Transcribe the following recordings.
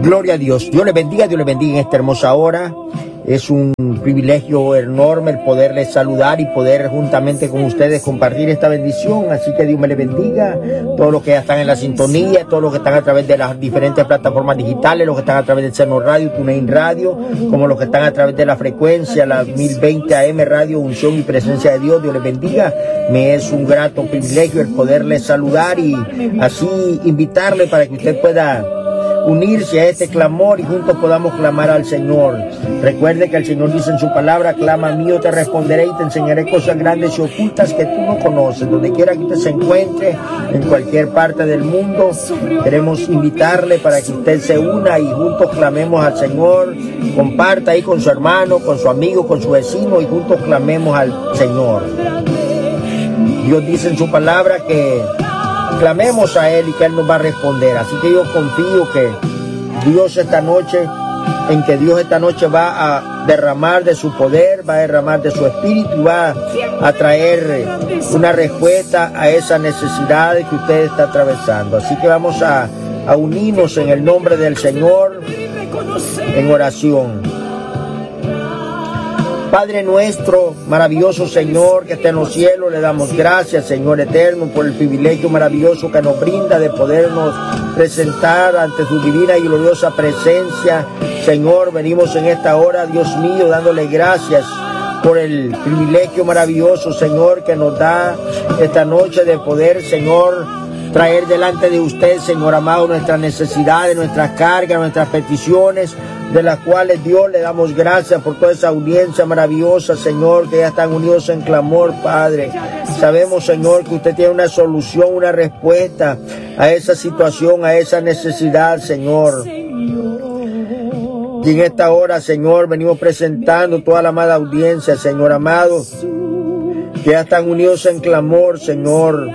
Gloria a Dios. Dios les bendiga en esta hermosa hora. Es un privilegio enorme el poderles saludar y poder juntamente con ustedes compartir esta bendición. Así que Dios me les bendiga. Todos los que ya están en la sintonía, todos los que están a través de las diferentes plataformas digitales, los que están a través del Seno Radio, TuneIn Radio, como los que están a través de la frecuencia, la 1020 AM Radio, Unción y Presencia de Dios. Dios les bendiga. Me es un grato privilegio el poderles saludar y así invitarle para que usted pueda unirse a este clamor y juntos podamos clamar al Señor. Recuerde que el Señor dice en su palabra: clama a mí, yo te responderé y te enseñaré cosas grandes y ocultas que tú no conoces. Donde quiera que usted se encuentre, en cualquier parte del mundo, queremos invitarle para que usted se una y juntos clamemos al Señor. Comparta ahí con su hermano, con su amigo, con su vecino y juntos clamemos al Señor. Dios dice en su palabra que clamemos a Él y que Él nos va a responder. Así que yo confío que Dios esta noche va a derramar de su poder, va a derramar de su espíritu y va a traer una respuesta a esas necesidades que usted está atravesando. Así que vamos a unirnos en el nombre del Señor en oración. Padre nuestro, maravilloso Señor que está en los cielos, le damos gracias, Señor eterno, por el privilegio maravilloso que nos brinda de podernos presentar ante su divina y gloriosa presencia. Señor, venimos en esta hora, Dios mío, dándole gracias por el privilegio maravilloso, Señor, que nos da esta noche de poder, Señor, traer delante de usted, Señor amado, nuestras necesidades, nuestras cargas, nuestras peticiones, de las cuales, Dios, le damos gracias por toda esa audiencia maravillosa, Señor, que ya están unidos en clamor, Padre. Sabemos, Señor, que usted tiene una solución, una respuesta a esa situación, a esa necesidad, Señor. Y en esta hora, Señor, venimos presentando toda la amada audiencia, Señor amado, que ya están unidos en clamor, Señor.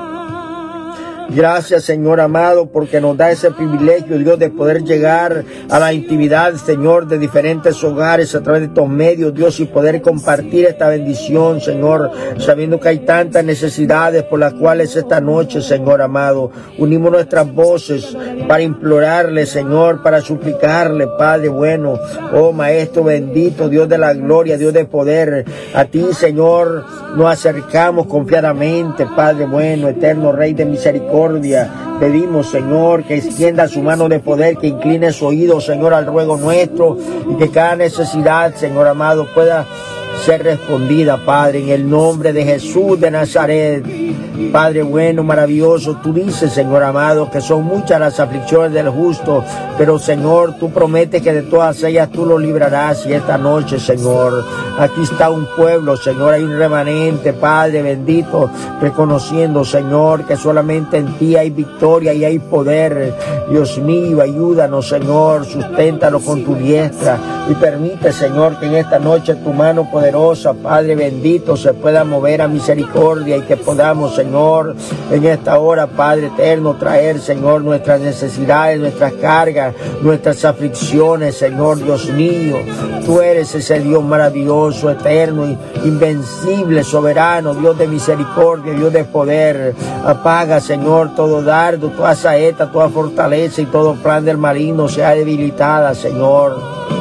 Gracias, Señor amado, porque nos da ese privilegio, Dios, de poder llegar a la intimidad, Señor, de diferentes hogares a través de estos medios, Dios, y poder compartir esta bendición, Señor, sabiendo que hay tantas necesidades por las cuales esta noche, Señor amado, unimos nuestras voces para implorarle, Señor, para suplicarle, Padre bueno, oh Maestro bendito, Dios de la gloria, Dios de poder, a ti, Señor, nos acercamos confiadamente, Padre bueno, eterno Rey de misericordia. Pedimos, Señor, que extienda su mano de poder, que incline su oído, Señor, al ruego nuestro y que cada necesidad, Señor amado, pueda ser respondida, Padre, en el nombre de Jesús de Nazaret. Padre bueno, maravilloso, tú dices, Señor amado, que son muchas las aflicciones del justo, pero, Señor, tú prometes que de todas ellas tú lo librarás. Y esta noche, Señor, aquí está un pueblo, Señor, hay un remanente, Padre bendito, reconociendo, Señor, que solamente en ti hay victoria y hay poder. Dios mío, ayúdanos, Señor, susténtanos con tu diestra y permite, Señor, que en esta noche tu mano poderosa, Padre bendito, se pueda mover a misericordia y que podamos, Señor, en esta hora, Padre eterno, traer, Señor, nuestras necesidades, nuestras cargas, nuestras aflicciones, Señor, Dios mío. Tú eres ese Dios maravilloso, eterno, invencible, soberano, Dios de misericordia, Dios de poder. Apaga, Señor, todo dardo, toda saeta, toda fortaleza y todo plan del maligno sea debilitada, Señor.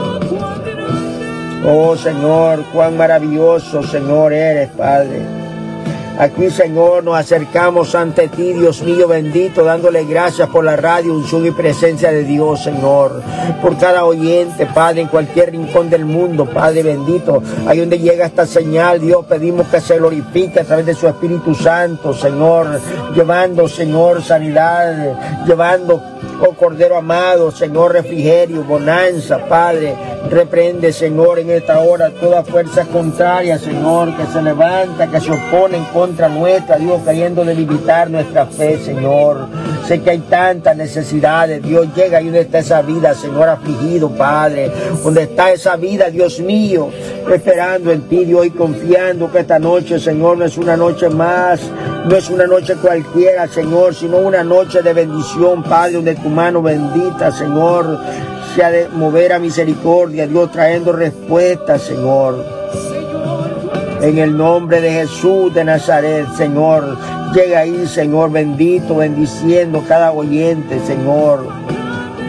Oh, Señor, cuán maravilloso, Señor, eres, Padre. Aquí, Señor, nos acercamos ante ti, Dios mío bendito, dándole gracias por la radio, unción y presencia de Dios, Señor. Por cada oyente, Padre, en cualquier rincón del mundo, Padre bendito. Ahí donde llega esta señal, Dios, pedimos que se glorifique a través de su Espíritu Santo, Señor. Llevando, Señor, sanidad, llevando, oh Cordero amado, Señor, refrigerio, bonanza, Padre. Reprende, Señor, en esta hora toda fuerza contraria, Señor, que se levanta, que se opone en contra nuestra, Dios, queriendo debilitar nuestra fe, Señor. Sé que hay tantas necesidades, Dios, llega ahí donde está esa vida, Señor, afligido, Padre. Donde está esa vida, Dios mío, esperando en ti, Dios, y confiando que esta noche, Señor, no es una noche más, no es una noche cualquiera, Señor, sino una noche de bendición, Padre, donde tu mano bendita, Señor, se ha de mover a misericordia, Dios, trayendo respuestas, Señor. En el nombre de Jesús de Nazaret, Señor, llega ahí, Señor, bendito, bendiciendo cada oyente, Señor.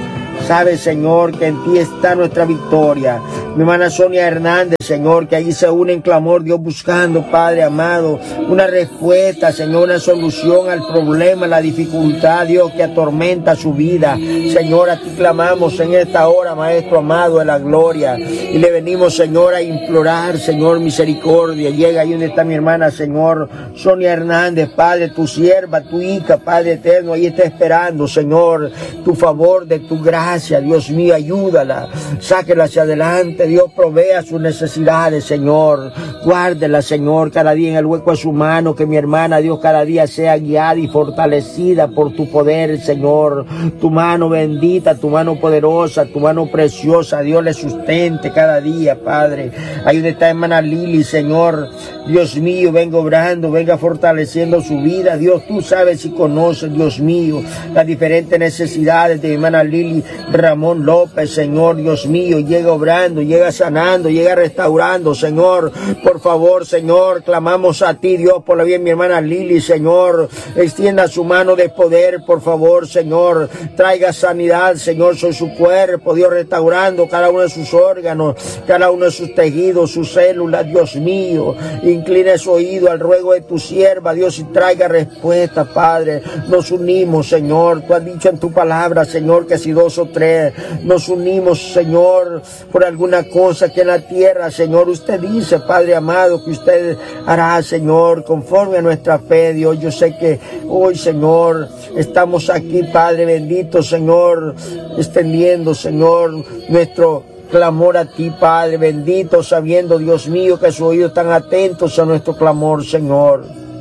Sabe, Señor, que en ti está nuestra victoria. Mi hermana Sonia Hernández, Señor, que ahí se une en clamor, Dios, buscando, Padre amado, una respuesta, Señor, una solución al problema, la dificultad, Dios, que atormenta su vida. Señor, a ti clamamos en esta hora, Maestro amado de la gloria, y le venimos, Señor, a implorar, Señor, misericordia. Llega ahí donde está mi hermana, Señor, Sonia Hernández, Padre, tu sierva, tu hija, Padre eterno, ahí está esperando, Señor, tu favor, de tu gracia, Dios mío, ayúdala, sáquela hacia adelante, Dios, provea sus necesidades, Señor, guárdela, Señor, cada día en el hueco de su mano, que mi hermana, Dios, cada día sea guiada y fortalecida por tu poder, Señor, tu mano bendita, tu mano poderosa, tu mano preciosa, Dios, le sustente cada día, Padre. Ahí donde está hermana Lili, Señor, Dios mío, venga obrando, venga fortaleciendo su vida, Dios, tú sabes y conoces, Dios mío, las diferentes necesidades de mi hermana Lili Ramón López, Señor, Dios mío, llega obrando, llega sanando, llega restaurando, Señor, por favor, Señor, clamamos a ti, Dios, por la vida de mi hermana Lili, Señor, extienda su mano de poder, por favor, Señor, traiga sanidad, Señor, sobre su cuerpo, Dios, restaurando cada uno de sus órganos, cada uno de sus tejidos, sus células, Dios mío, incline su oído al ruego de tu sierva, Dios, y traiga respuesta, Padre. Nos unimos, Señor, tú has dicho en tu palabra, Señor, que si 2 o 3 nos unimos, Señor, por alguna cosa que en la tierra, Señor, usted dice, Padre amado, que usted hará, Señor, conforme a nuestra fe, Dios. Yo sé que hoy, Señor, estamos aquí, Padre bendito, Señor, extendiendo, Señor, nuestro clamor a ti, Padre bendito, sabiendo, Dios mío, que sus oídos están atentos a nuestro clamor, Señor.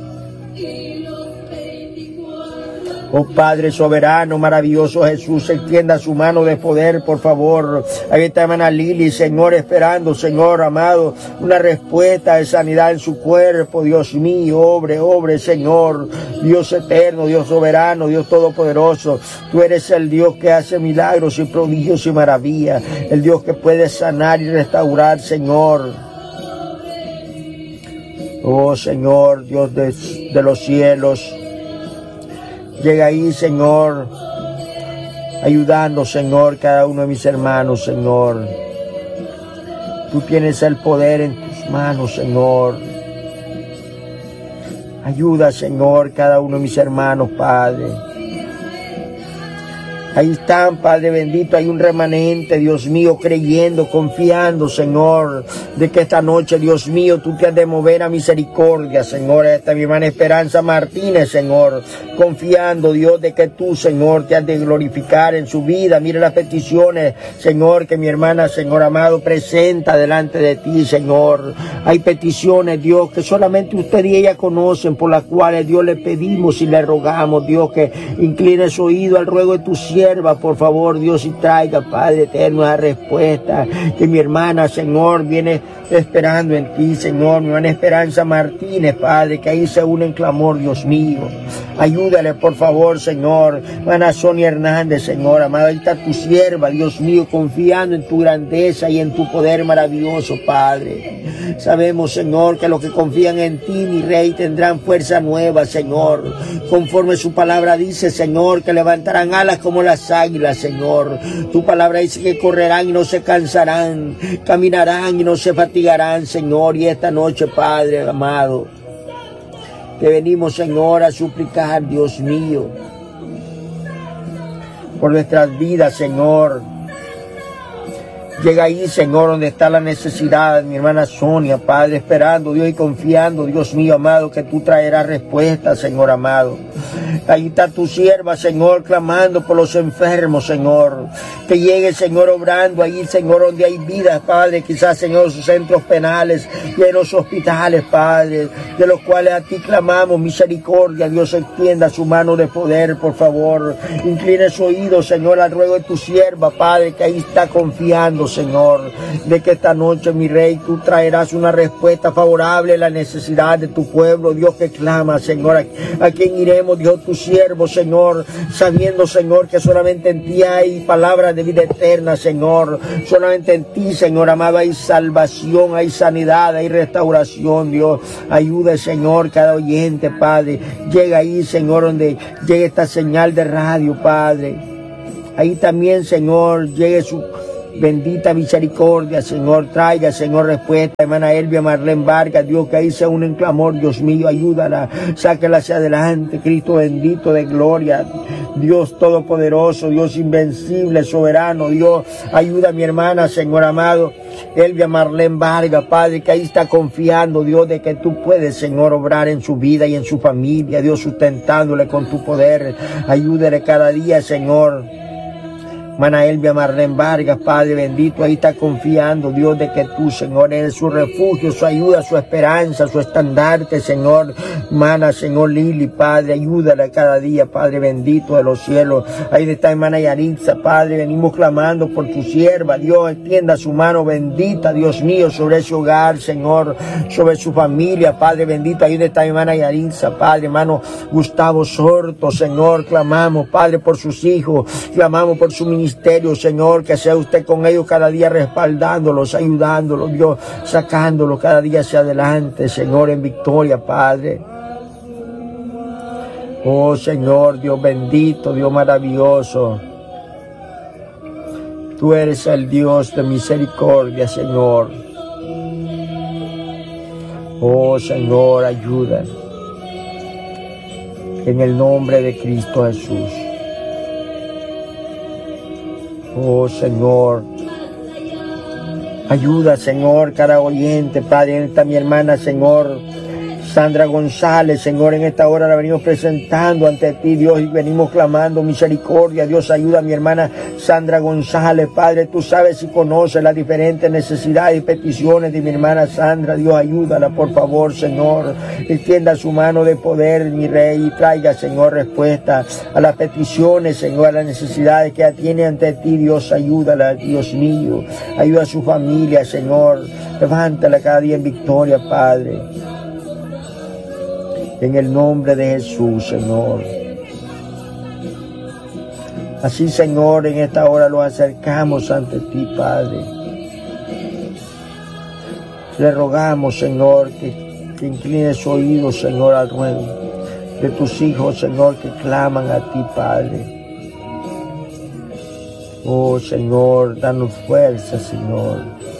Oh Padre soberano, maravilloso Jesús, extienda su mano de poder, por favor. Ahí está hermana Lili, Señor, esperando, Señor amado, una respuesta de sanidad en su cuerpo. Dios mío, obre, Señor, Dios eterno, Dios soberano, Dios todopoderoso. Tú eres el Dios que hace milagros y prodigios y maravillas, el Dios que puede sanar y restaurar, Señor. Oh Señor, Dios de los cielos, llega ahí, Señor, ayudando, Señor, cada uno de mis hermanos, Señor. Tú tienes el poder en tus manos, Señor. Ayuda, Señor, cada uno de mis hermanos, Padre. Ahí están, Padre bendito, hay un remanente, Dios mío, creyendo, confiando, Señor, de que esta noche, Dios mío, tú te has de mover a misericordia, Señor. Esta mi hermana Esperanza Martínez, Señor, confiando, Dios, de que tú, Señor, te has de glorificar en su vida. Mire las peticiones, Señor, que mi hermana, Señor amado, presenta delante de ti, Señor. Hay peticiones, Dios, que solamente usted y ella conocen, por las cuales, Dios, le pedimos y le rogamos, Dios, que incline su oído al ruego de tu sierva, por favor, Dios, y traiga, Padre eterno, la respuesta que mi hermana, Señor, viene esperando en ti, Señor. Mi hermana Esperanza Martínez, Padre, que ahí se une en clamor, Dios mío. Ayúdale, por favor, Señor. Hermana Sonia Hernández, Señor, amada, ahí está tu sierva, Dios mío, confiando en tu grandeza y en tu poder maravilloso, Padre. Sabemos, Señor, que los que confían en ti, mi Rey, tendrán fuerza nueva, Señor. Conforme su palabra dice, Señor, que levantarán alas como las águilas, Señor. Tu palabra dice que correrán y no se cansarán, caminarán y no se fatigarán, Señor. Y esta noche, Padre amado, que venimos, Señor, a suplicar, Dios mío, por nuestras vidas, Señor. Llega ahí, Señor, donde está la necesidad, mi hermana Sonia, Padre, esperando, Dios, y confiando, Dios mío amado, que tú traerás respuesta, Señor amado. Ahí está tu sierva, Señor, clamando por los enfermos, Señor. Que llegue, Señor, obrando ahí, Señor, donde hay vidas, Padre, quizás, Señor, sus centros penales y en los hospitales, Padre, de los cuales a ti clamamos misericordia. Dios, extienda su mano de poder, por favor. Incline su oído, Señor, al ruego de tu sierva, Padre, que ahí está confiando, Señor, de que esta noche, mi Rey, tú traerás una respuesta favorable a la necesidad de tu pueblo, Dios, que clama, Señor. ¿A quién iremos, Dios, tu siervo, Señor, sabiendo, Señor, que solamente en ti hay palabras de vida eterna, Señor? Solamente en ti, Señor amado, hay salvación, hay sanidad, hay restauración, Dios. Ayuda, Señor, cada oyente, Padre. Llega ahí, Señor, donde llegue esta señal de radio, Padre. ahí también, Señor, llegue su bendita misericordia, Señor, traiga, Señor, respuesta, hermana Elvia Marlene Vargas, Dios, que ahí se une en clamor, Dios mío, ayúdala, sáquela hacia adelante, Cristo bendito de gloria, Dios todopoderoso, Dios invencible, soberano, Dios, ayuda a mi hermana, Señor amado, Elvia Marlene Vargas, Padre, que ahí está confiando, Dios, de que tú puedes, Señor, obrar en su vida y en su familia, Dios, sustentándole con tu poder, ayúdale cada día, Señor. Hermana Elvia Marlene Vargas, Padre bendito, ahí está confiando, Dios, de que tú, Señor, eres su refugio, su ayuda, su esperanza, su estandarte, Señor. Hermana, Señor Lili, Padre, ayúdala cada día, Padre bendito de los cielos. Ahí está hermana Yaritza, Padre, venimos clamando por tu sierva, Dios, extienda su mano bendita, Dios mío, sobre su hogar, Señor, sobre su familia, Padre bendito. Ahí está hermana Yaritza, Padre, hermano Gustavo Sorto, Señor, clamamos, Padre, por sus hijos, clamamos por su ministerio, Señor, que sea usted con ellos cada día respaldándolos, ayudándolos, Dios, sacándolos cada día hacia adelante, Señor, en victoria, Padre. Oh, Señor, Dios bendito, Dios maravilloso. Tú eres el Dios de misericordia, Señor. Oh, Señor, ayuda. En el nombre de Cristo Jesús. Oh, Señor, ayuda, Señor, cada oyente, Padre, esta mi hermana, Señor, Sandra González, Señor, en esta hora la venimos presentando ante ti, Dios, y venimos clamando misericordia. Dios, ayuda a mi hermana Sandra González, Padre, tú sabes y conoces las diferentes necesidades y peticiones de mi hermana Sandra. Dios, ayúdala, por favor, Señor, extienda su mano de poder, mi Rey, y traiga, Señor, respuesta a las peticiones, Señor, a las necesidades que ella tiene ante ti. Dios, ayúdala, Dios mío, ayuda a su familia, Señor, levántala cada día en victoria, Padre. En el nombre de Jesús, Señor. Así, Señor, en esta hora lo acercamos ante ti, Padre. Le rogamos, Señor, que incline su oído, Señor, al ruego de tus hijos, Señor, que claman a ti, Padre. Oh, Señor, danos fuerza, Señor.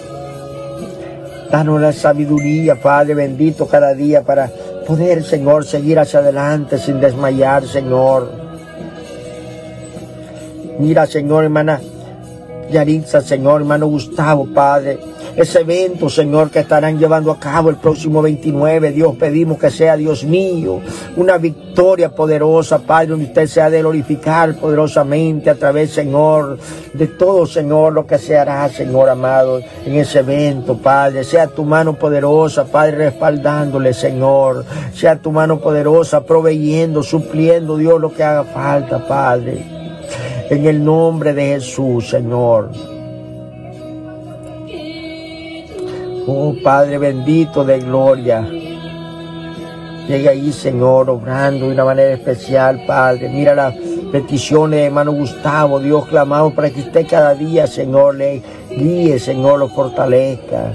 Danos la sabiduría, Padre bendito, cada día para poder, Señor, seguir hacia adelante sin desmayar, Señor. Mira, Señor, hermana Yaritza, Señor, hermano Gustavo, Padre, ese evento, Señor, que estarán llevando a cabo el próximo 29, Dios, pedimos que sea, Dios mío, una victoria poderosa, Padre, donde usted se ha de glorificar poderosamente a través, Señor, de todo, Señor, lo que se hará, Señor amado, en ese evento, Padre. Sea tu mano poderosa, Padre, respaldándole, Señor. Sea tu mano poderosa, proveyendo, supliendo, Dios, lo que haga falta, Padre. En el nombre de Jesús, Señor. Oh, Padre bendito de gloria. Llega ahí, Señor, obrando de una manera especial, Padre. Mira las peticiones de hermano Gustavo. Dios, clamamos para que usted cada día, Señor, le guíe, Señor, lo fortalezca.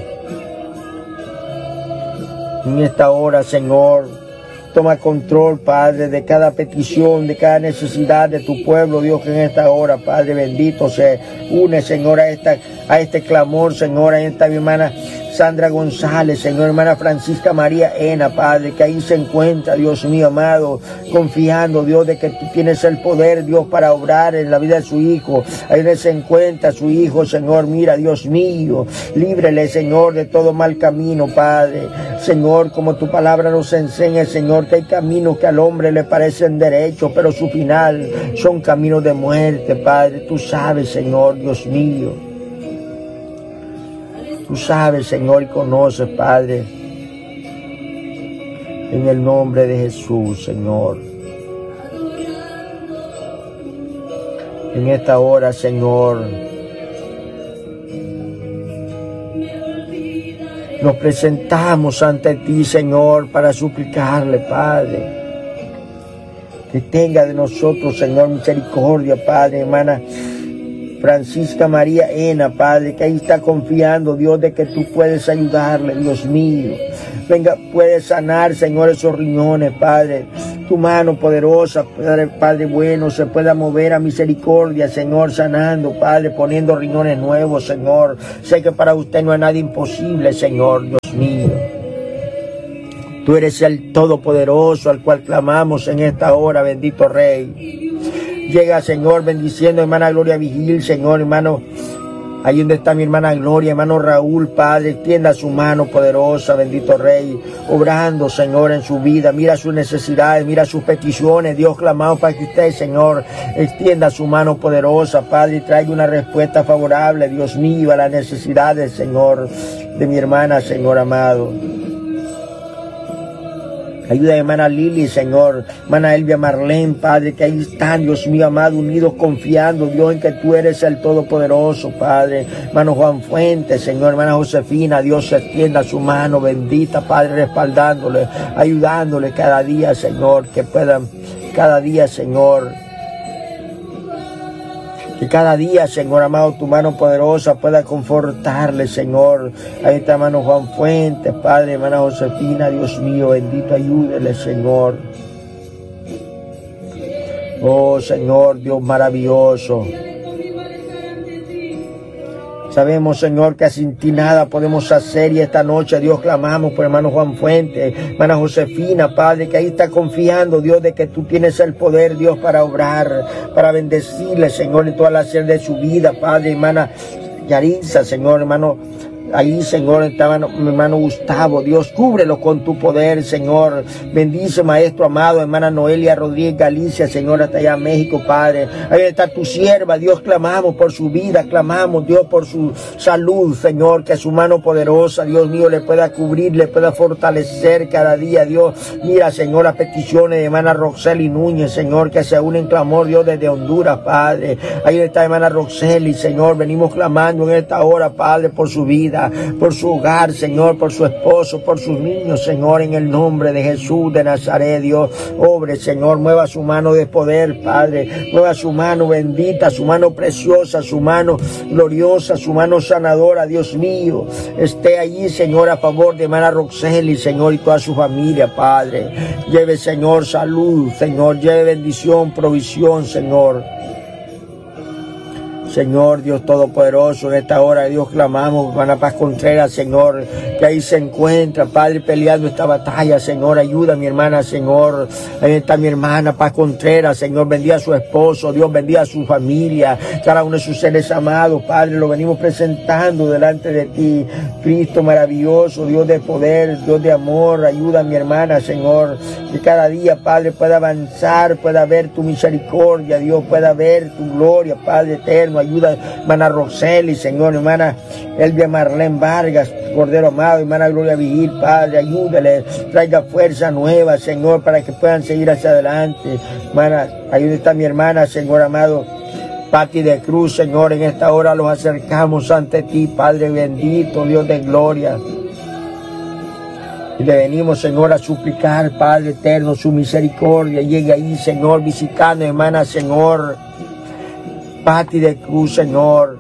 En esta hora, Señor, toma control, Padre, de cada petición, de cada necesidad de tu pueblo, Dios, que en esta hora, Padre bendito, se une, Señor, a este clamor, Señor, a esta mi hermana Sandra González, Señor, hermana Francisca María Ena, Padre, que ahí se encuentra, Dios mío amado, confiando, Dios, de que tú tienes el poder, Dios, para obrar en la vida de su hijo. Ahí se encuentra su hijo, Señor, mira, Dios mío, líbrele, Señor, de todo mal camino, Padre. Señor, como tu palabra nos enseña, Señor, que hay caminos que al hombre le parecen derechos, pero su final son caminos de muerte, Padre. Tú sabes, Señor, Dios mío. Tú sabes, Señor, y conoces, Padre. En el nombre de Jesús, Señor. En esta hora, Señor, nos presentamos ante ti, Señor, para suplicarle, Padre, que tenga de nosotros, Señor, misericordia, Padre, hermana Francisca María Ena, Padre, que ahí está confiando, Dios, de que tú puedes ayudarle, Dios mío. Venga, puedes sanar, Señor, esos riñones, Padre. tu mano poderosa, Padre bueno, se pueda mover a misericordia, Señor, sanando, Padre, poniendo riñones nuevos, Señor. Sé que para usted no hay nada imposible, Señor, Dios mío. Tú eres el Todopoderoso al cual clamamos en esta hora, bendito Rey. Llega, Señor, bendiciendo, hermana Gloria Vigil, Señor, hermano. Ahí donde está mi hermana Gloria, hermano Raúl, Padre, extienda su mano poderosa, bendito Rey, obrando, Señor, en su vida. Mira sus necesidades, mira sus peticiones. Dios, clamamos para que usted, Señor, extienda su mano poderosa, Padre, y traiga una respuesta favorable, Dios mío, a las necesidades, Señor, de mi hermana, Señor amado. Ayuda a hermana Lili, Señor, hermana Elvia Marlene, Padre, que ahí están, Dios mío amado, unidos, confiando, Dios, en que tú eres el Todopoderoso, Padre. Hermano Juan Fuentes, Señor, hermana Josefina, Dios, extienda su mano bendita, Padre, respaldándole, ayudándole cada día, Señor, que puedan, cada día, Señor, que cada día, Señor amado, tu mano poderosa pueda confortarle, Señor. Ahí está hermano Juan Fuentes, Padre, hermana Josefina, Dios mío, bendito, ayúdele, Señor. Oh, Señor, Dios maravilloso. Sabemos, Señor, que sin ti nada podemos hacer, y esta noche, Dios, clamamos por hermano Juan Fuentes, hermana Josefina, Padre, que ahí está confiando, Dios, de que tú tienes el poder, Dios, para obrar, para bendecirle, Señor, en toda la serie de su vida, Padre, hermana Yaritza, Señor, hermano. Ahí, Señor, estaba mi hermano Gustavo. Dios, cúbrelo con tu poder, Señor. Bendice, Maestro amado, hermana Noelia Rodríguez Galicia, Señor, hasta allá en México, Padre. Ahí está tu sierva, Dios, clamamos por su vida, clamamos, Dios, por su salud, Señor, que su mano poderosa, Dios mío, le pueda cubrir, le pueda fortalecer cada día, Dios. Mira, Señor, las peticiones de hermana Roxeli Núñez, Señor, que se unen en clamor, Dios, desde Honduras, Padre. Ahí está hermana Roxeli, Señor, venimos clamando en esta hora, Padre, por su vida, por su hogar, Señor, por su esposo, por sus niños, Señor, en el nombre de Jesús de Nazaret, Dios, obre, Señor, mueva su mano de poder, Padre, mueva su mano bendita, su mano preciosa, su mano gloriosa, su mano sanadora, Dios mío, esté allí, Señor, a favor de hermana Roxeli, Señor, y toda su familia, Padre. Lleve, Señor, salud, Señor, lleve bendición, provisión, Señor. Señor, Dios Todopoderoso, en esta hora, Dios, clamamos, hermana Paz Contreras, Señor, que ahí se encuentra, Padre, peleando esta batalla, Señor, ayuda a mi hermana, Señor, ahí está mi hermana Paz Contreras, Señor, bendiga a su esposo, Dios, bendiga a su familia, cada uno de sus seres amados, Padre, lo venimos presentando delante de ti, Cristo maravilloso, Dios de poder, Dios de amor, ayuda a mi hermana, Señor, que cada día, Padre, pueda avanzar, pueda ver tu misericordia, Dios, pueda ver tu gloria, Padre eterno. Ayuda, hermana Roxeli, Señor, hermana Elvia Marlene Vargas, Cordero amado, hermana Gloria Vigil, Padre, ayúdale, traiga fuerza nueva, Señor, para que puedan seguir hacia adelante. Hermana, ayuda está mi hermana, Señor amado, Pati de Cruz, Señor, en esta hora los acercamos ante ti, Padre bendito, Dios de gloria. Y le venimos, Señor, a suplicar, Padre eterno, su misericordia. Llegue ahí, Señor, visitando, hermana, Señor, Pati de Cruz, Señor.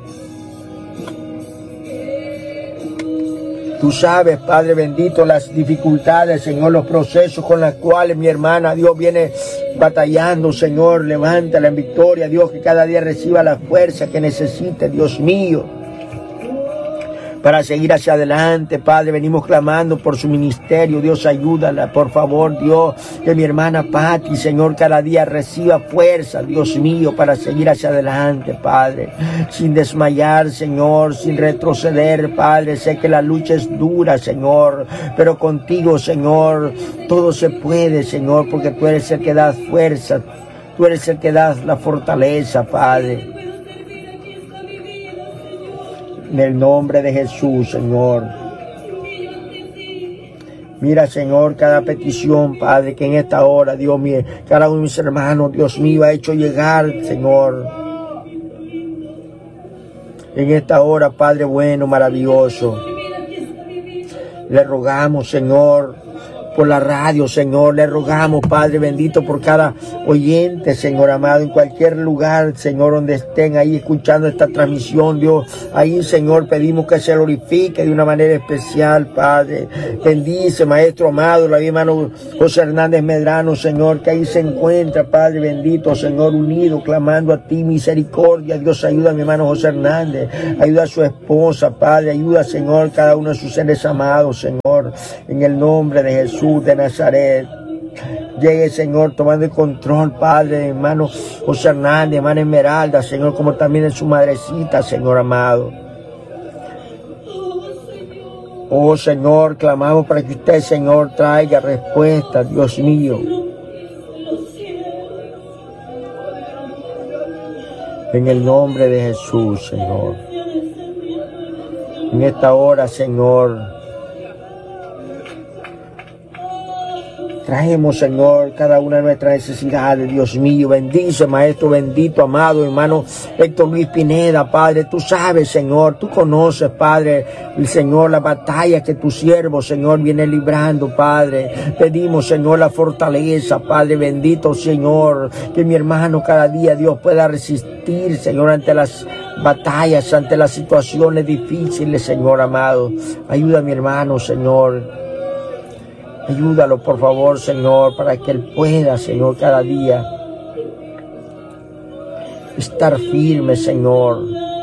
Tú sabes, Padre bendito, las dificultades, Señor, los procesos con los cuales mi hermana, Dios, viene batallando, Señor. Levántala en victoria, Dios, que cada día reciba la fuerza que necesite, Dios mío, para seguir hacia adelante, Padre. Venimos clamando por su ministerio, Dios, ayúdala, por favor, Dios, que mi hermana Pati, Señor, cada día reciba fuerza, Dios mío, para seguir hacia adelante, Padre, sin desmayar, Señor, sin retroceder, Padre. Sé que la lucha es dura, Señor, pero contigo, Señor, todo se puede, Señor, porque tú eres el que das fuerza, tú eres el que das la fortaleza, Padre. En el nombre de Jesús, Señor. Mira, Señor, cada petición, Padre, que en esta hora, Dios mío, cada uno de mis hermanos, Dios mío, ha hecho llegar, Señor. En esta hora, Padre bueno, maravilloso. Le rogamos, Señor, por la radio, Señor. Le rogamos, Padre bendito, por cada oyente, Señor amado, en cualquier lugar, Señor, donde estén ahí escuchando esta transmisión, Dios. Ahí, Señor, pedimos que se glorifique de una manera especial, Padre. Bendice, Maestro amado, la hermano José Hernández Medrano, Señor, que ahí se encuentra, Padre bendito, Señor, unido, clamando a ti misericordia. Dios, ayuda a mi hermano José Hernández, ayuda a su esposa, Padre, ayuda, Señor, cada uno de sus seres amados, Señor, en el nombre de Jesús de Nazaret. Llegue, Señor, tomando el control, Padre, de hermano José Hernández, hermana Esmeralda, Señor, como también de su madrecita, Señor amado. Oh, Señor, clamamos para que usted, Señor, traiga respuesta, Dios mío. En el nombre de Jesús, Señor. En esta hora, Señor, traemos, Señor, cada una de nuestras necesidades, Dios mío. Bendice, Maestro bendito, amado, hermano Héctor Luis Pineda, Padre. Tú sabes, Señor, tú conoces, Padre, el Señor, la batalla que tu siervo, Señor, viene librando, Padre. Pedimos, Señor, la fortaleza, Padre bendito, Señor, que mi hermano cada día, Dios, pueda resistir, Señor, ante las batallas, ante las situaciones difíciles, Señor amado. Ayuda a mi hermano, Señor. Ayúdalo, por favor, Señor, para que Él pueda, Señor, cada día estar firme, Señor.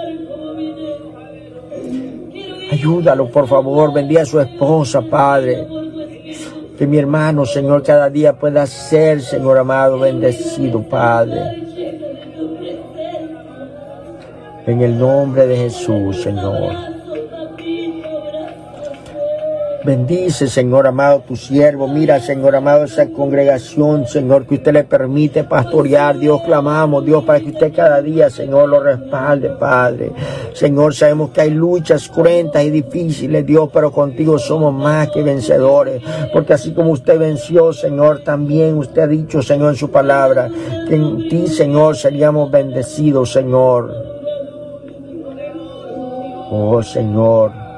Ayúdalo, por favor, bendiga a su esposa, Padre. Que mi hermano, Señor, cada día pueda ser, Señor amado, bendecido, Padre. En el nombre de Jesús, Señor. Bendice, Señor amado, tu siervo. Mira, Señor amado, esa congregación, Señor, que usted le permite pastorear. Dios, clamamos, Dios, para que usted cada día, Señor, lo respalde, Padre. Señor, sabemos que hay luchas cruentas y difíciles, Dios, pero contigo somos más que vencedores. Porque así como usted venció, Señor, también usted ha dicho, Señor, en su palabra, que en ti, Señor, seríamos bendecidos, Señor. Oh, Señor.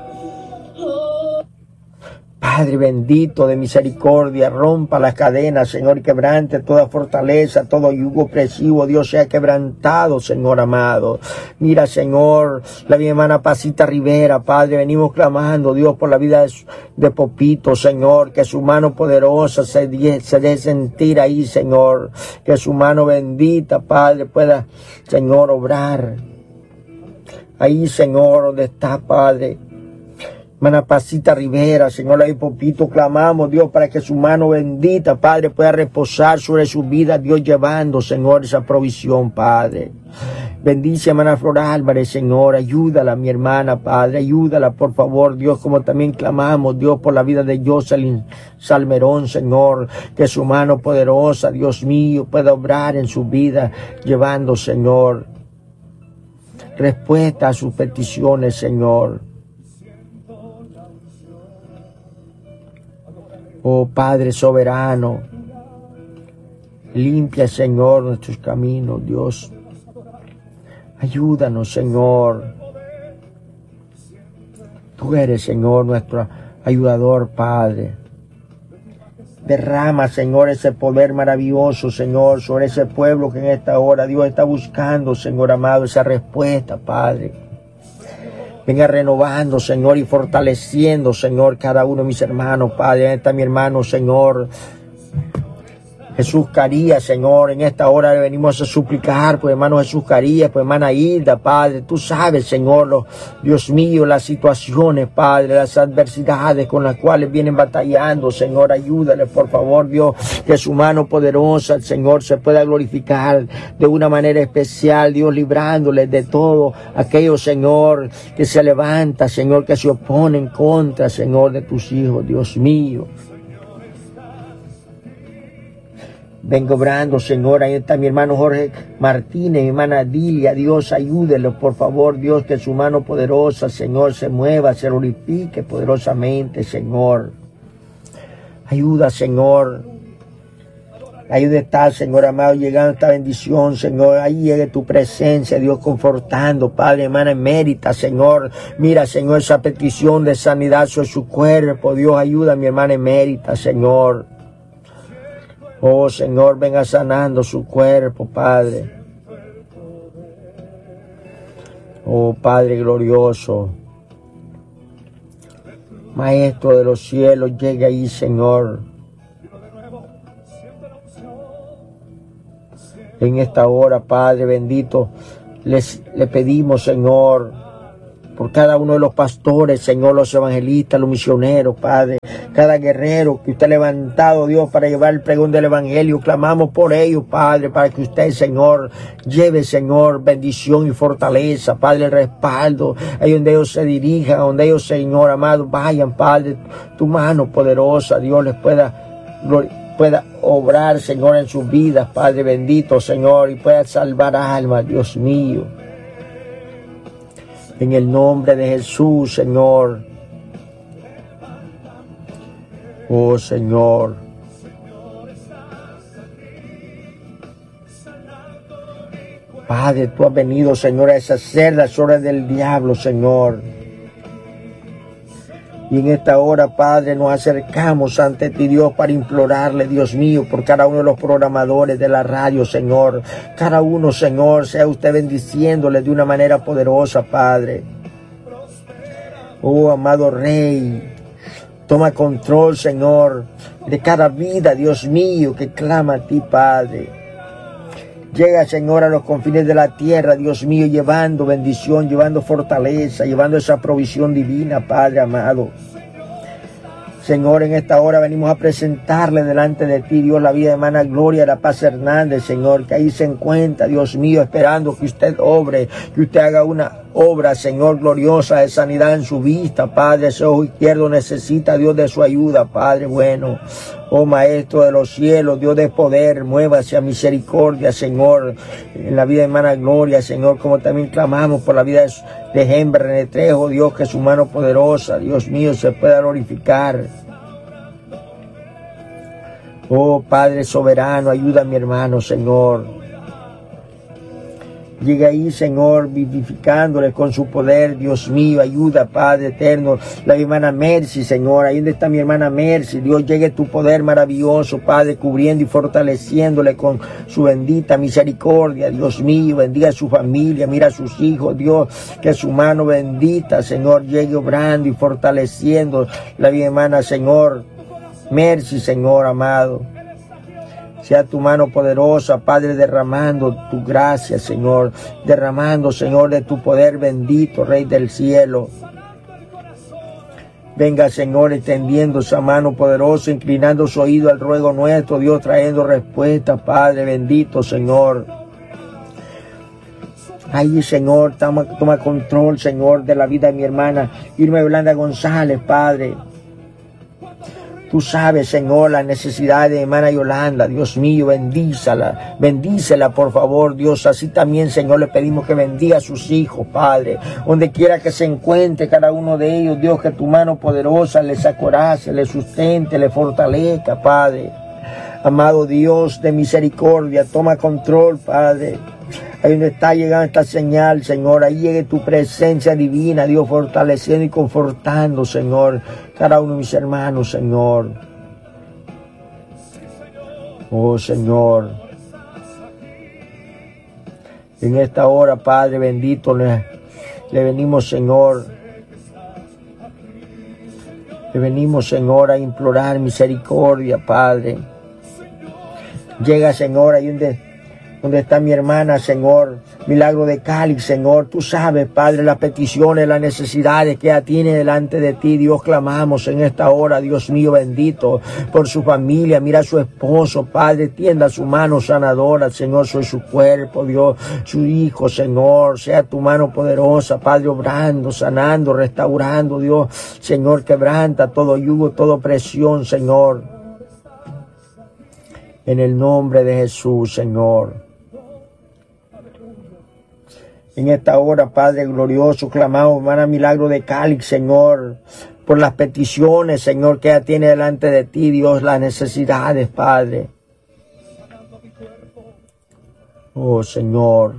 Padre bendito de misericordia, rompa las cadenas, Señor, y quebrante toda fortaleza, todo yugo opresivo, Dios, sea quebrantado, Señor amado. Mira, Señor, la mi hermana Pasita Rivera, Padre, venimos clamando, Dios, por la vida de Popito, Señor, que su mano poderosa se dé sentir ahí, Señor, que su mano bendita, Padre, pueda, Señor, obrar. Ahí, Señor, donde está, Padre. Hermana Pasita Rivera, Señor, ahí Popito, clamamos, Dios, para que su mano bendita, Padre, pueda reposar sobre su vida, Dios, llevando, Señor, esa provisión, Padre. Bendice, hermana Flor Álvarez, Señor, ayúdala, mi hermana, Padre, ayúdala, por favor, Dios, como también clamamos, Dios, por la vida de Jocelyn Salmerón, Señor, que su mano poderosa, Dios mío, pueda obrar en su vida, llevando, Señor, respuesta a sus peticiones, Señor. Oh Padre soberano, limpia, Señor, nuestros caminos, Dios. Ayúdanos, Señor. Tú eres, Señor, nuestro ayudador, Padre. Derrama, Señor, ese poder maravilloso, Señor, sobre ese pueblo que en esta hora, Dios, está buscando, Señor amado, esa respuesta, Padre. Venga renovando, Señor, y fortaleciendo, Señor, cada uno de mis hermanos, Padre. Ahí está mi hermano, Señor, Jesús Carías, Señor. En esta hora le venimos a suplicar, pues, hermano Jesús Carías, pues, hermana Hilda, Padre. Tú sabes, Señor, Dios mío, las situaciones, Padre, las adversidades con las cuales vienen batallando, Señor. Ayúdale, por favor, Dios, que su mano poderosa, Señor, se pueda glorificar de una manera especial, Dios, librándoles de todo aquello, Señor, que se levanta, Señor, que se opone en contra, Señor, de tus hijos, Dios mío. Vengo obrando, Señor. Ahí está mi hermano Jorge Martínez, mi hermana Dilia. Dios, ayúdelo, por favor, Dios, que su mano poderosa, Señor, se mueva, se glorifique poderosamente, Señor. Ayuda, Señor, Ahí donde está, Señor amado, llegando esta bendición, Señor. Ahí llegue tu presencia, Dios, confortando, Padre, hermana emérita, Señor. Mira, Señor, esa petición de sanidad sobre su cuerpo. Dios, ayuda a mi hermana emérita, Señor. Oh, Señor, venga sanando su cuerpo, Padre. Oh, Padre glorioso. Maestro de los cielos, llegue ahí, Señor. En esta hora, Padre bendito, le pedimos, Señor, por cada uno de los pastores, Señor, los evangelistas, los misioneros, Padre, cada guerrero que usted ha levantado, Dios, para llevar el pregón del evangelio. Clamamos por ellos, Padre, para que usted, Señor, lleve, Señor, bendición y fortaleza, Padre, el respaldo, ahí donde ellos se dirijan, donde ellos, Señor amado, vayan, Padre, tu mano poderosa, Dios, les pueda obrar, Señor, en sus vidas, Padre bendito, Señor, y pueda salvar almas, Dios mío. En el nombre de Jesús, Señor. Oh, Señor. Padre, tú has venido, Señor, a deshacer las obras del diablo, Señor. Y en esta hora, Padre, nos acercamos ante ti, Dios, para implorarle, Dios mío, por cada uno de los programadores de la radio, Señor. Cada uno, Señor, sea usted bendiciéndole de una manera poderosa, Padre. Oh, amado Rey, toma control, Señor, de cada vida, Dios mío, que clama a ti, Padre. Llega, Señor, a los confines de la tierra, Dios mío, llevando bendición, llevando fortaleza, llevando esa provisión divina, Padre amado. Señor, en esta hora venimos a presentarle delante de ti, Dios, la vida de hermana Gloria de la Paz Hernández, Señor, que ahí se encuentra, Dios mío, esperando que usted obre, que usted haga una obra, Señor, gloriosa de sanidad en su vista, Padre. Ese ojo izquierdo necesita, Dios, de su ayuda, Padre bueno. Oh, Maestro de los cielos, Dios de poder, muévase a misericordia, Señor, en la vida de hermana Gloria, Señor, como también clamamos por la vida de Hember René Trejo, Dios, que su mano poderosa, Dios mío, se pueda glorificar. Oh, Padre soberano, ayuda a mi hermano, Señor. Llega ahí, Señor, vivificándole con su poder, Dios mío, ayuda, Padre eterno. La hermana Mercy, Señor, ahí donde está mi hermana Mercy, Dios, llegue tu poder maravilloso, Padre, cubriendo y fortaleciéndole con su bendita misericordia, Dios mío, bendiga a su familia, mira a sus hijos, Dios, que su mano bendita, Señor, llegue obrando y fortaleciendo la mi hermana, Señor, Mercy, Señor amado. Sea tu mano poderosa, Padre, derramando tu gracia, Señor. Derramando, Señor, de tu poder bendito, Rey del cielo. Venga, Señor, extendiendo esa mano poderosa, inclinando su oído al ruego nuestro, Dios, trayendo respuesta, Padre bendito, Señor. Ahí, Señor, toma control, Señor, de la vida de mi hermana Irma Yolanda González, Padre. Tú sabes, Señor, la necesidad de hermana Yolanda. Dios mío, bendícela, por favor, Dios. Así también, Señor, le pedimos que bendiga a sus hijos, Padre. Donde quiera que se encuentre cada uno de ellos, Dios, que tu mano poderosa les acorace, les sustente, les fortalezca, Padre. Amado Dios de misericordia, toma control, Padre. Ahí donde está llegando esta señal, Señor, ahí llegue tu presencia divina, Dios, fortaleciendo y confortando, Señor, cada uno de mis hermanos, Señor. Oh, Señor. En esta hora, Padre bendito, le venimos, Señor. Le venimos, Señor, a implorar misericordia, Padre. Llega, Señor, ahí donde está mi hermana, Señor, Milagro de Cali, Señor. Tú sabes, Padre, las peticiones, las necesidades que ella tiene delante de ti. Dios, clamamos en esta hora, Dios mío bendito, por su familia. Mira a su esposo, Padre, tienda su mano sanadora, Señor, sobre su cuerpo, Dios, su hijo, Señor. Sea tu mano poderosa, Padre, obrando, sanando, restaurando, Dios. Señor, quebranta todo yugo, toda opresión, Señor. En el nombre de Jesús, Señor. En esta hora, Padre glorioso, clamamos, hermana Milagro de Cali, Señor, por las peticiones, Señor, que ella tiene delante de ti, Dios, las necesidades, Padre. Oh, Señor.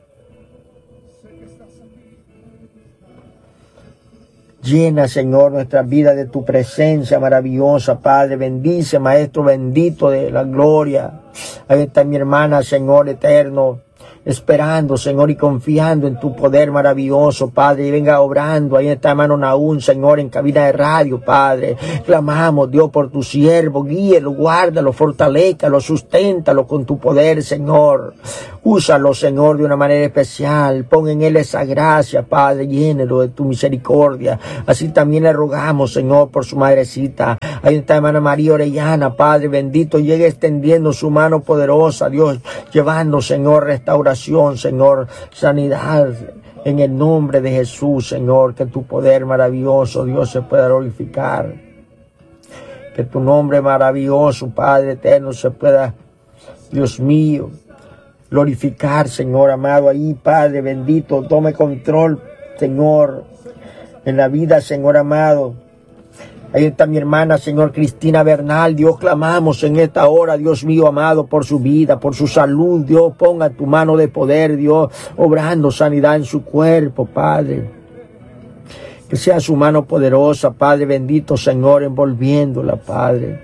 Llena, Señor, nuestra vida de tu presencia maravillosa, Padre. Bendice, Maestro bendito de la gloria. Ahí está mi hermana, Señor eterno, esperando, Señor, y confiando en tu poder maravilloso, Padre, y venga obrando. Ahí está hermano Naún, Señor, en cabina de radio, Padre. Clamamos, Dios, por tu siervo, guíelo, guárdalo, fortalézcalo, susténtalo con tu poder, Señor. Úsalo, Señor, de una manera especial. Pon en él esa gracia, Padre, llénelo de tu misericordia. Así también le rogamos, Señor, por su madrecita. Ahí está hermana María Orellana, Padre bendito, llegue extendiendo su mano poderosa, Dios, llevando, Señor, restauración, Señor, sanidad, en el nombre de Jesús, Señor, que tu poder maravilloso, Dios, se pueda glorificar. Que tu nombre maravilloso, Padre eterno, se pueda, Dios mío, glorificar, Señor amado. Ahí, Padre bendito, tome control, Señor, en la vida, Señor amado. Ahí está mi hermana, Señor Cristina Bernal. Dios, clamamos en esta hora, Dios mío amado, por su vida, por su salud. Dios, ponga tu mano de poder, Dios, obrando sanidad en su cuerpo, Padre. Que sea su mano poderosa, Padre bendito, Señor, envolviéndola, Padre.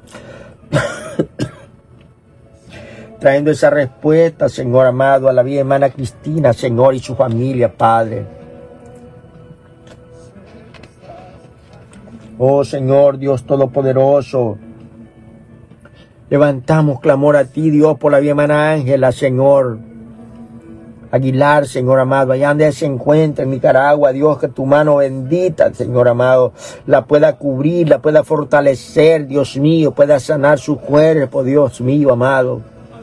Trayendo esa respuesta, Señor amado, a la vida de hermana Cristina, Señor, y su familia, Padre. Oh Señor, Dios Todopoderoso, levantamos clamor a ti, Dios, por la vida de hermana Ángela, Señor Aguilar, Señor amado, allá donde se encuentra en Nicaragua, Dios, que tu mano bendita, Señor amado, la pueda cubrir, la pueda fortalecer, Dios mío, pueda sanar su cuerpo, Dios mío amado.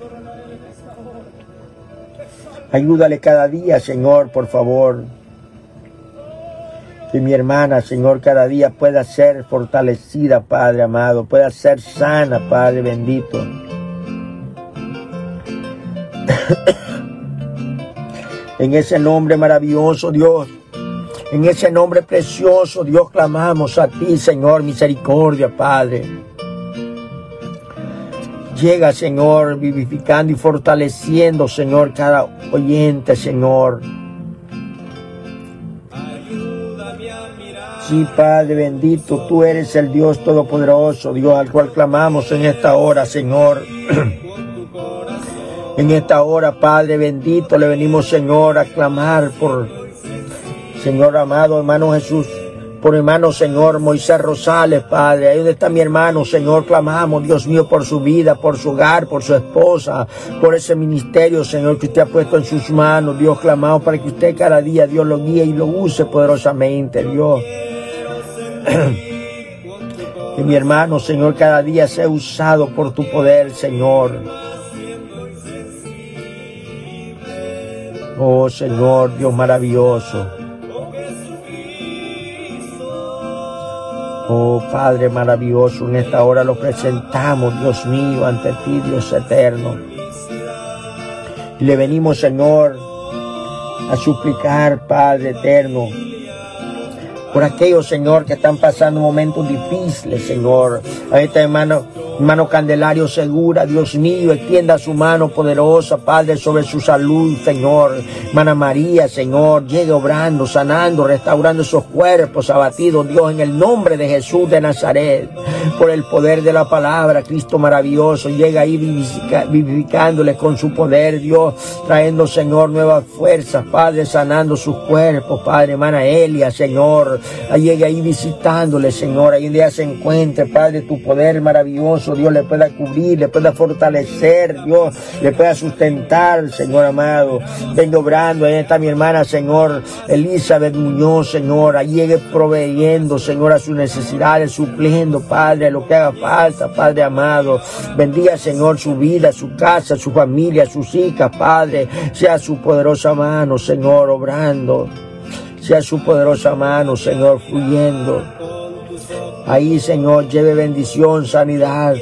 Ayúdale cada día, Señor, por favor. Que mi hermana, Señor, cada día pueda ser fortalecida, Padre amado, pueda ser sana, Padre bendito. En ese nombre maravilloso, Dios, en ese nombre precioso, Dios, clamamos a ti, Señor, misericordia, Padre. Llega, Señor, vivificando y fortaleciendo, Señor, cada oyente, Señor. Sí, Padre bendito, tú eres el Dios Todopoderoso, Dios, al cual clamamos en esta hora, Señor. En esta hora, Padre bendito, le venimos, Señor, a clamar por, Señor amado, hermano Jesús, por hermano, Señor, Moisés Rosales, Padre. Ahí donde está mi hermano, Señor, clamamos, Dios mío, por su vida, por su hogar, por su esposa, por ese ministerio, Señor, que usted ha puesto en sus manos. Dios, clamamos para que usted cada día, Dios, lo guíe y lo use poderosamente, Dios. Que mi hermano, Señor, cada día sea usado por tu poder, Señor. Oh, Señor, Dios maravilloso. Oh, Padre maravilloso, en esta hora lo presentamos, Dios mío, ante ti, Dios eterno. Y le venimos, Señor, a suplicar, Padre eterno, por aquellos, Señor, que están pasando momentos difíciles, Señor. Ahí está, hermano Candelario Segura, Dios mío, extienda su mano poderosa, Padre, sobre su salud, Señor. Hermana María, Señor, llegue obrando, sanando, restaurando esos cuerpos abatidos, Dios, en el nombre de Jesús de Nazaret. Por el poder de la palabra, Cristo maravilloso, llega ahí vivificándoles con su poder, Dios, trayendo, Señor, nuevas fuerzas, Padre, sanando sus cuerpos, Padre. Hermana Elia, Señor, llegue ahí visitándole, Señor, ahí donde ella se encuentre, Padre, tu poder maravilloso, Dios, le pueda cubrir, le pueda fortalecer, Dios, le pueda sustentar, Señor amado. Venga obrando, ahí está mi hermana, Señor, Elizabeth Muñoz, Señor, ahí llegue proveyendo, Señor, a sus necesidades, supliendo, Padre, lo que haga falta, Padre amado. Bendiga, Señor, su vida, su casa, su familia, sus hijas, Padre, sea su poderosa mano, Señor, obrando. Sea su poderosa mano, Señor, fluyendo. Ahí, Señor, lleve bendición, sanidad.